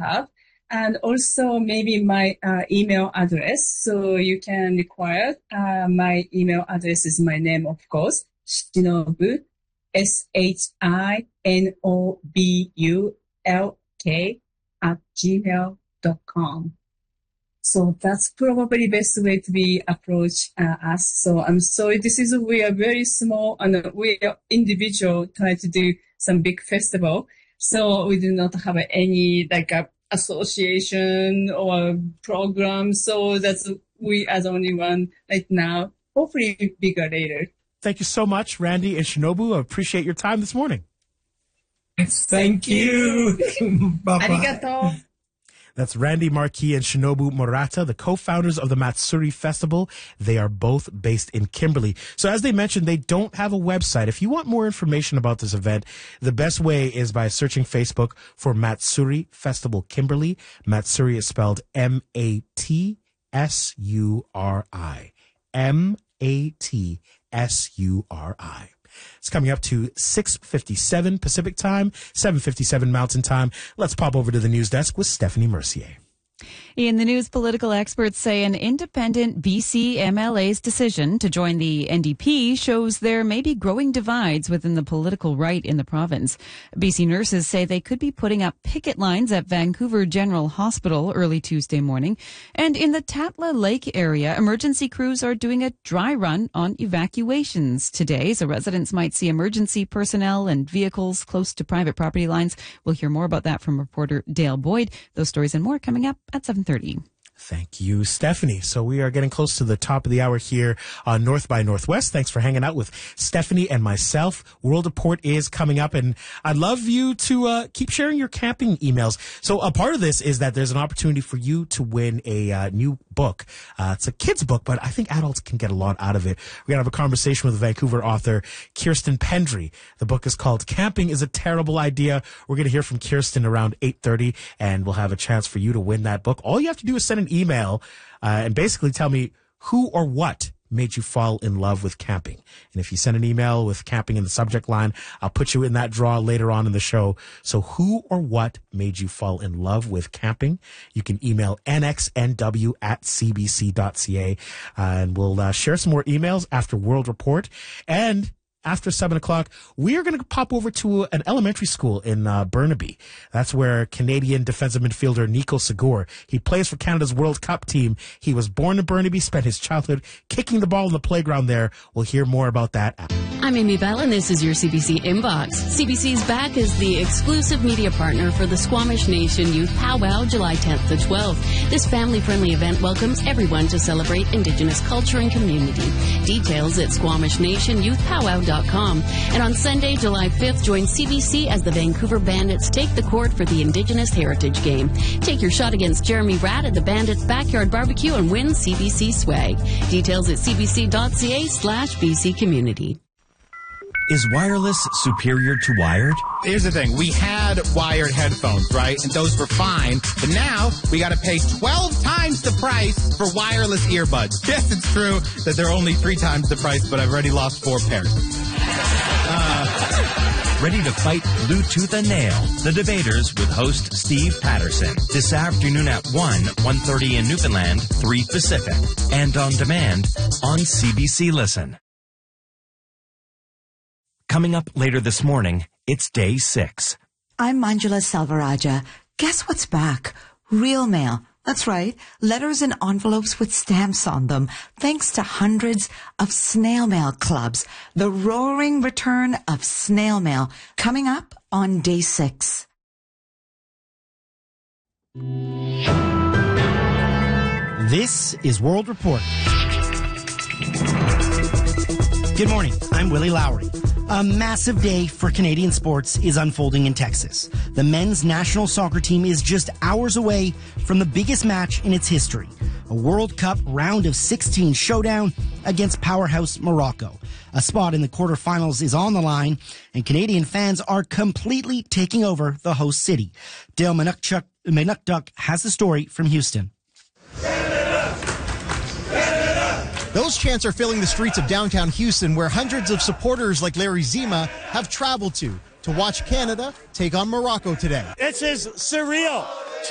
have. And also maybe my email address. So you can require my email address is my name, of course, Shinobu, SHINOBULK @gmail.com. So that's probably best way to be approach us. So I'm sorry. We are very small and we are individual trying to do some big festival. So we do not have any association or program. So we are the only one right now. Hopefully bigger later. Thank you so much, Randy and Shinobu. I appreciate your time this morning. Thank you. Bye-bye. Arigato. That's Randy Marquis and Shinobu Murata, the co-founders of the Matsuri Festival. They are both based in Kimberley. So as they mentioned, they don't have a website. If you want more information about this event, the best way is by searching Facebook for Matsuri Festival Kimberley. Matsuri is spelled MATSURI. MATSURI. It's coming up to 6:57 Pacific Time, 7:57 Mountain Time. Let's pop over to the news desk with Stephanie Mercier. In the news, political experts say an independent BC MLA's decision to join the NDP shows there may be growing divides within the political right in the province. BC nurses say they could be putting up picket lines at Vancouver General Hospital early Tuesday morning. And in the Tatla Lake area, emergency crews are doing a dry run on evacuations today, so residents might see emergency personnel and vehicles close to private property lines. We'll hear more about that from reporter Dale Boyd. Those stories and more coming up at 7:30. Thank you, Stephanie. So we are getting close to the top of the hour here on North by Northwest. Thanks for hanging out with Stephanie and myself. World Report is coming up, and I'd love you to keep sharing your camping emails. So a part of this is that there's an opportunity for you to win a new book. It's a kid's book, but I think adults can get a lot out of it. We're going to have a conversation with Vancouver author Kirsten Pendry. The book is called Camping is a Terrible Idea. We're going to hear from Kirsten around 8:30, and we'll have a chance for you to win that book. All you have to do is send an email and basically tell me who or what made you fall in love with camping. And if you send an email with camping in the subject line, I'll put you in that draw later on in the show. So who or what made you fall in love with camping? You can email nxnw@cbc.ca, and we'll share some more emails after World Report. And after 7 o'clock, we are going to pop over to an elementary school in Burnaby. That's where Canadian defensive midfielder Nico Segur, he plays for Canada's World Cup team. He was born in Burnaby, spent his childhood kicking the ball in the playground there. We'll hear more about that. I'm Amy Bell, and this is your CBC Inbox. CBC's back as the exclusive media partner for the Squamish Nation Youth Powwow, July 10th to 12th. This family-friendly event welcomes everyone to celebrate Indigenous culture and community. Details at SquamishNationYouthPowwow.com. And on Sunday, July 5th, join CBC as the Vancouver Bandits take the court for the Indigenous Heritage Game. Take your shot against Jeremy Ratt at the Bandits Backyard Barbecue and win CBC swag. Details at cbc.ca/BC Community. Is wireless superior to wired? Here's the thing. We had wired headphones, right? And those were fine. But now we got to pay 12 times the price for wireless earbuds. Yes, it's true that they're only 3 times the price, but I've already lost 4 pairs. Ready to fight Bluetooth and nail. The Debaters with host Steve Patterson. This afternoon at 1:30 in Newfoundland, 3 Pacific. And on demand on CBC Listen. Coming up later this morning, it's day 6. I'm Manjula Salvaraja. Guess what's back? Real mail. That's right. Letters and envelopes with stamps on them. Thanks to hundreds of snail mail clubs. The roaring return of snail mail. Coming up on day 6. This is World Report. Good morning. I'm Willie Lowry. A massive day for Canadian sports is unfolding in Texas. The men's national soccer team is just hours away from the biggest match in its history, a World Cup round of 16 showdown against powerhouse Morocco. A spot in the quarterfinals is on the line, and Canadian fans are completely taking over the host city. Dale Manukduk has the story from Houston. Those chants are filling the streets of downtown Houston, where hundreds of supporters like Larry Zima have traveled to watch Canada take on Morocco today. This is surreal.